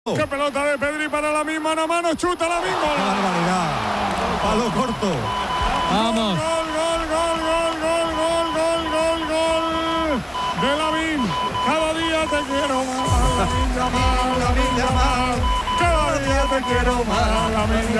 ¡Qué pelota de Pedri para la misma mano a mano! ¡Chuta la misma! ¡Qué barbaridad! ¡Palo corto! ¡Vamos! ¡Gol de Lamine! ¡Cada día te quiero más! ¡Lamine Yamal! ¡Cada día te quiero más!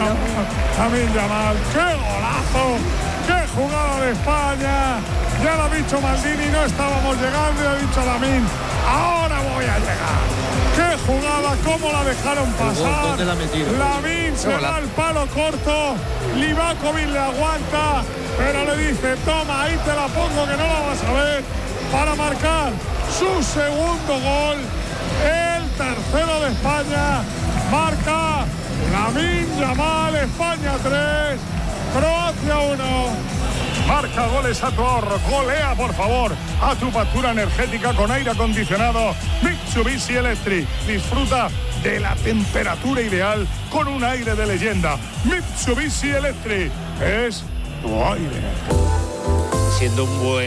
¡Lamine Yamal! ¡Qué golazo! ¡Qué jugada de España! Ya lo ha dicho Maldini, no estábamos llegando y ha dicho Lamine: ¡ahora voy a llegar! ¡Qué jugada! ¿Cómo la dejaron pasar? Lamine se va al palo corto. Livakovic le aguanta, pero le dice: toma, ahí te la pongo que no la vas a ver. Para marcar su segundo gol. El tercero de España. Marca Lamine Yamal. España 3, Croacia 1. Marca goles a tu ahorro. Golea, por favor, a tu factura energética con aire acondicionado Mitsubishi Electric. Disfruta de la temperatura ideal con un aire de leyenda. Mitsubishi Electric es tu aire. Siendo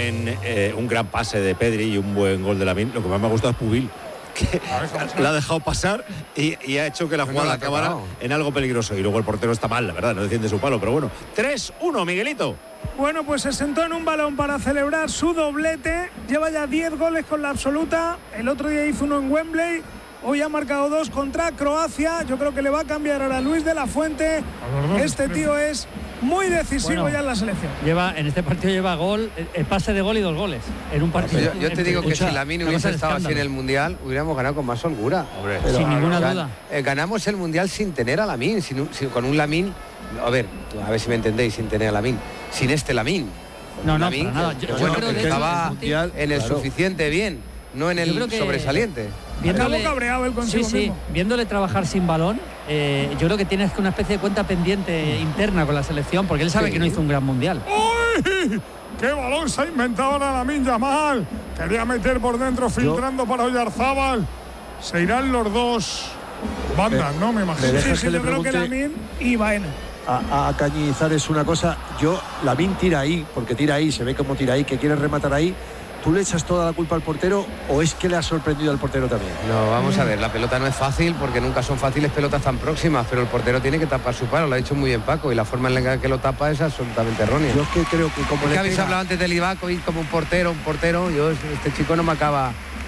un gran pase de Pedri y un buen gol de Lamine, lo que más me ha gustado es Pubil, que la ha dejado pasar y ha hecho que la jugada acabara en algo peligroso. Y luego el portero está mal, la verdad, no defiende su palo, pero bueno. 3-1, Miguelito. Bueno, pues se sentó en un balón para celebrar su doblete. Lleva ya 10 goles con la absoluta. El otro día hizo uno en Wembley. Hoy ha marcado 2 contra Croacia. Yo creo que le va a cambiar ahora a Luis de la Fuente. Este tío es muy decisivo ya en la selección. En este partido lleva gol, el pase de gol y 2 goles en un partido. Yo te digo que si Lamine hubiese estado así en el Mundial, hubiéramos ganado con más holgura. Sin ninguna duda. Ganamos el Mundial sin tener a Lamine, con un Lamine, a ver si me entendéis, sin tener a Lamine, sin este Lamine. No, Lamine, para nada. Yo creo que estaba en el suficiente bien, no en el sobresaliente. Viéndole cabreado él consigo mismo. Viéndole trabajar sin balón, yo creo que tienes una especie de cuenta pendiente interna con la selección, porque él sabe que no hizo un gran mundial. ¡Uy! ¡Qué balón se ha inventado ahora Lamine Yamal! Quería meter por dentro, filtrando para Oyarzábal. Se irán los dos bandas, ¿no? Me imagino. Sí, yo creo que Lamine y Baena. A Cañizares una cosa, Lamine tira ahí, porque tira ahí, se ve como tira ahí, que quiere rematar ahí. ¿Tú le echas toda la culpa al portero o es que le ha sorprendido al portero también? No, vamos a ver, la pelota no es fácil porque nunca son fáciles pelotas tan próximas, pero el portero tiene que tapar su palo, lo ha dicho muy bien Paco, y la forma en la que lo tapa es absolutamente errónea. Yo es que creo que como le habéis hablado antes de Livakovic como un portero, este chico no me acaba,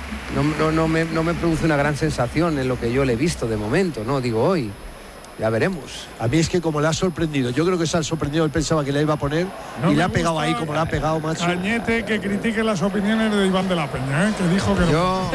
no me produce una gran sensación en lo que yo le he visto de momento, no digo hoy. Ya veremos. A mí es que como le ha sorprendido, yo creo que se ha sorprendido, él pensaba que le iba a poner y le ha pegado ahí como le ha pegado, macho. Cañete, que critique las opiniones de Iván de la Peña, que dijo que yo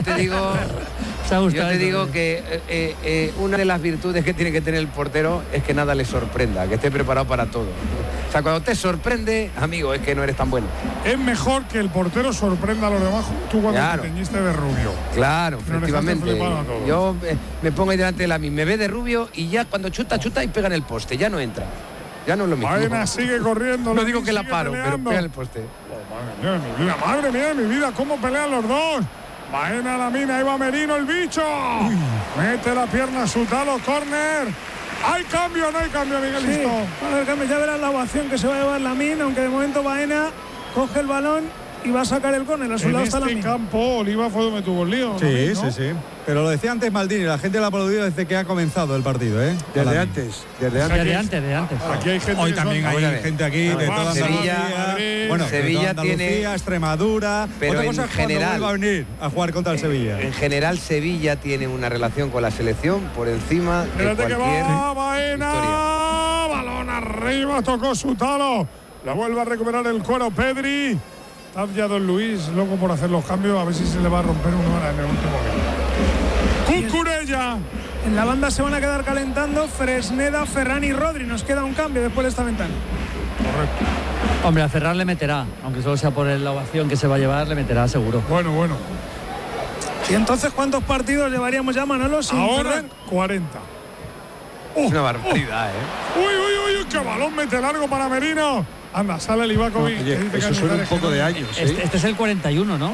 te digo que una de las virtudes que tiene que tener el portero es que nada le sorprenda, que esté preparado para todo. O sea, cuando te sorprende, amigo, es que no eres tan bueno. Es mejor que el portero sorprenda a los demás, tú cuando te teñiste de rubio. Claro, efectivamente. Yo me pongo ahí delante de Lamine, me ve de rubio y ya cuando chuta y pega en el poste, ya no entra. Ya no es lo mismo. Baena sigue corriendo. No digo que la paro, pero pega en el poste. Madre mía de mi vida, cómo pelean los dos. Baena, Lamine, ahí va Merino, el bicho. Mete la pierna a su talo, córner. ¿Hay cambio o no hay cambio, Miguelito? Sí, va a haber cambio. Ya verás la ovación que se va a llevar Lamine, aunque de momento Baena coge el balón y va a sacar el córner. A su lado está Lamine. En campo, Oliva fue donde tuvo el lío. Sí, ¿no? Sí. Pero lo decía antes Maldini, la gente lo ha aplaudido desde que ha comenzado el partido, ¿eh? Desde antes. Aquí hay gente. Hoy también hay gente aquí de toda Sevilla. Bueno, Sevilla tiene Extremadura. Pero otra cosa en general va a venir a jugar contra el Sevilla. En general, Sevilla tiene una relación con la selección por encima de cualquier historia. Balón arriba, tocó su talo. La vuelve a recuperar el cuero Pedri. Está ya don Luis, loco por hacer los cambios, a ver si se le va a romper una hora en el último minuto. Cucurella. En la banda se van a quedar calentando Fresneda, Ferran y Rodri. Nos queda un cambio después de esta ventana. Correcto. Hombre, a Ferran le meterá, aunque solo sea por la ovación que se va a llevar, le meterá seguro. Bueno. ¿Y entonces cuántos partidos llevaríamos ya, Manolo? Ahora 40. Una barbaridad, Uy, qué balón mete largo para Merino. Anda, sale Livakovic. Eso suena un poco de años. Este es el 41, ¿no?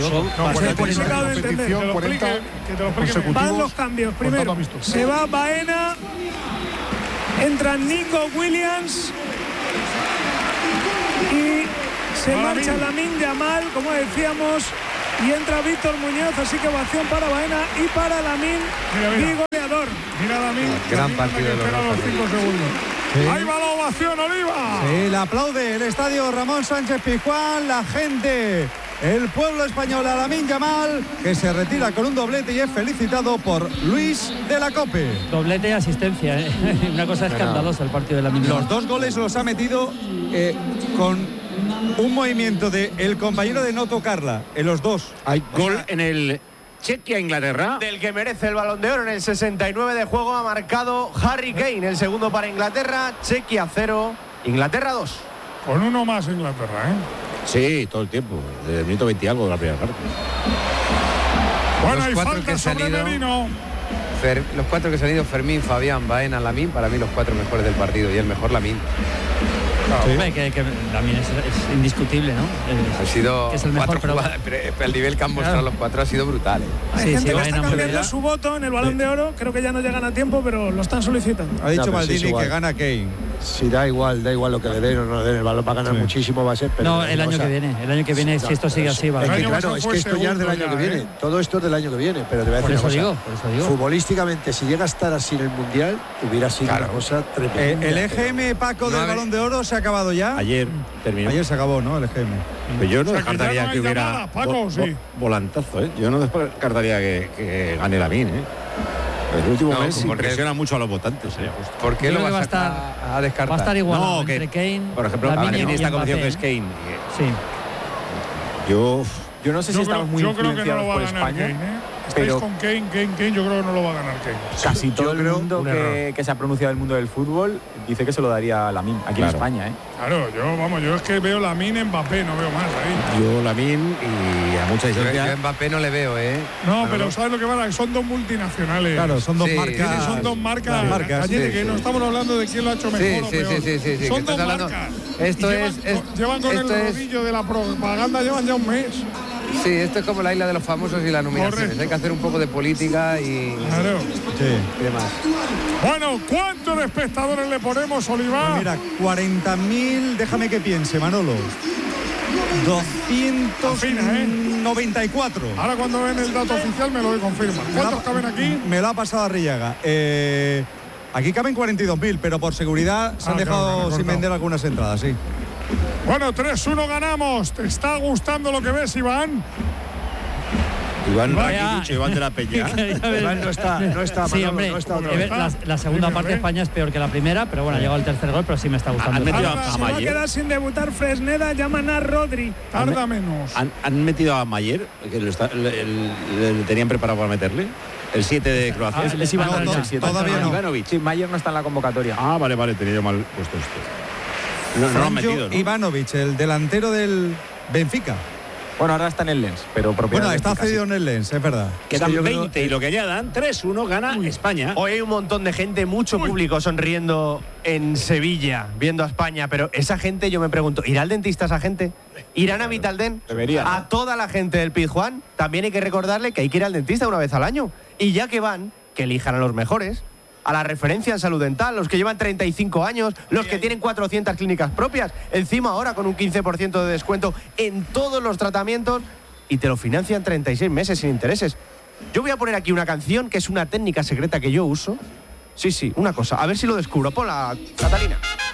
Van los cambios. Primero, se va Baena. Entra Nico Williams. Y se marcha Lamine Yamal, como decíamos. y entra Víctor Muñoz, así que ovación para Baena y para Lamine, goleador. Mira Lamine. Gran partido de los dos. 5 segundos. Sí. Ahí va la ovación, Oliva. Sí, la aplaude el estadio Ramón Sánchez Pizjuán, la gente, el pueblo español a Lamine Yamal, que se retira con un doblete y es felicitado por Luis de la Cope. Doblete y asistencia, una cosa escandalosa el partido de Lamine Yamal. Los 2 goles los ha metido con un movimiento de el compañero de no tocarla, en los 2. Hay gol en el Chequia-Inglaterra. Del que merece el Balón de Oro en el 69 de juego ha marcado Harry Kane, el segundo para Inglaterra. Chequia 0, Inglaterra 2. Con uno más Inglaterra, Sí, todo el tiempo, desde el minuto 20 y algo de la primera parte. Bueno, hay 4 falta que han sobre salido, Merino. los 4 que han salido, Fermín, Fabián, Baena, Lamine, para mí los 4 mejores del partido y el mejor Lamine. Hombre, que Lamine es indiscutible, ¿no? Ha sido que es el mejor, 4 jugadas, pero el nivel que han mostrado los 4 ha sido brutal. Hay gente que está Baena, cambiando su voto en el Balón de Oro. Creo que ya no llegan a tiempo, pero lo están solicitando. Ha dicho pero Maldini sí, es igual. que gana Kane. Sí, da igual lo que le den o no le den, el balón va a ganar muchísimo, va a ser. Pero No, el año que viene, si esto sigue así, va a Es que, ganar. claro, es que esto ya es del año que viene. Todo esto es del año que viene, pero te voy a decir Por una eso cosa. digo. Futbolísticamente, si llega a estar así en el Mundial, hubiera sido una cosa tremenda. El EGM, Paco, del Balón de Oro se ha acabado ya. Ayer terminó. Ayer se acabó, ¿no? El EGM. Pero yo no O sea, que descartaría ya no hay que hubiera llamadas, Paco, sí. volantazo, ¿eh? Yo no descartaría que gane Lamine, ¿eh? El último No, mes porque- impresiona mucho a los votantes, ¿eh? ¿Por qué Yo lo creo que vas a descartar? Va a estar igual No, entre Kane, Por ejemplo, Lamine Lamine y está convencido Mbappé. que es Kane. Sí. Yo no sé si estamos muy yo creo que no influenciados lo va por a ganar España. Kane, Estáis pero con Kane, yo creo que no lo va a ganar Kane. casi todo el creo mundo un que se ha pronunciado del mundo del fútbol dice que se lo daría a Lamine aquí en España, ¿eh? Claro, yo es que veo Lamine, Mbappé, no veo más ahí. Yo Lamine y a mucha Yo distancia. a Mbappé no le veo, ¿eh? No, pero ¿sabes lo que pasa? Que son dos multinacionales. Claro, son 2 Sí, marcas. Son dos marcas. Las marcas, Cañete, sí, que sí. no estamos hablando de quién lo ha hecho Sí, mejor o sí, peor. sí, Son que dos estás hablando- marcas. Esto Y es- llevan con esto el es- rodillo de la propaganda, llevan ya un mes. Sí, esto es como la isla de los famosos y las nominaciones. Correcto. Hay que hacer un poco de política y Claro. Sí. demás. Bueno, ¿cuántos de espectadores le ponemos, Oliva? Mira, 40.000, déjame que piense, Manolo. 294. Ahora cuando ven el dato oficial me lo confirman. ¿Cuántos caben aquí? Me lo ha pasado Arriaga. Aquí caben 42.000, pero por seguridad se han claro, dejado claro, sin cortado. vender algunas entradas, sí. Bueno, 3-1 ganamos. ¿Te está gustando lo que ves, Iván? Iván Vaya. Rakitic, Iván de la Peña. Iván no está, Sí, Manolo, hombre, no está otra la, vez. la segunda parte de España es peor que la primera, pero bueno, ha llegado el tercer gol, pero sí me está gustando. Han metido Ahora a Se va a Mayer. quedar sin debutar Fresneda, llaman a Rodri. Tarda menos. Han metido a Mayer, que le tenían preparado para meterle. El 7 de Croacia. Es Iván No, Ivanovic, to- el 7. todavía no. Ivanovic. Sí, Mayer no está en la convocatoria. Ah, vale, tenía yo mal puesto esto. No lo han Franjo metido, ¿no? Ivanovic, el delantero del Benfica. Bueno, ahora está en el Lens, pero propiedad Bueno, del está Benfica, cedido sí. en el Lens, es verdad. Quedan yo creo- 20 y lo que añadan, 3-1 gana España. Hoy hay un montón de gente, mucho público sonriendo en Sevilla, viendo a España, pero esa gente, yo me pregunto, ¿irá al dentista esa gente? ¿Irán a Vitaldent? Debería, ¿no? A toda la gente del Pizjuán también hay que recordarle que hay que ir al dentista una vez al año. Y ya que van, que elijan a los mejores, a la referencia en salud dental, los que llevan 35 años, los que tienen 400 clínicas propias, encima ahora con un 15% de descuento en todos los tratamientos y te lo financian 36 meses sin intereses. Yo voy a poner aquí una canción que es una técnica secreta que yo uso. Sí, una cosa, a ver si lo descubro. Ponla, Catalina.